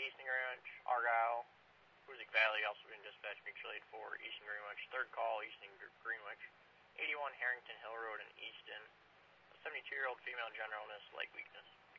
Easton Greenwich, Argyle, Hoosick Valley, also being dispatched mutual aid for Easton Greenwich. Third call, Easton Greenwich, 81 Harrington Hill Road in Easton. A 72-year-old female general illness, leg weakness.